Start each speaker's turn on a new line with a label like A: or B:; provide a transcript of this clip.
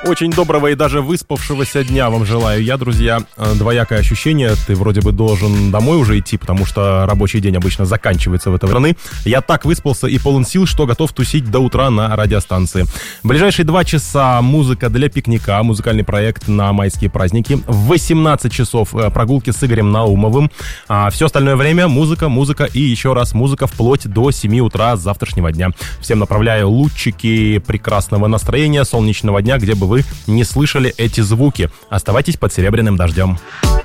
A: Очень доброго и даже выспавшегося дня вам желаю я, друзья. Двоякое ощущение. Ты вроде бы должен домой уже идти, потому что рабочий день обычно заканчивается в это время. Я так выспался и полон сил, что готов тусить до утра на радиостанции. В ближайшие 2 часа музыка для пикника, музыкальный проект на майские праздники. В 18 часов прогулки с Игорем Наумовым. А все остальное время музыка и еще раз музыка вплоть до 7 утра завтрашнего дня. Всем направляю лучики прекрасного настроения, солнечного дня, где бы вы не слышали эти звуки. Оставайтесь под серебряным дождем.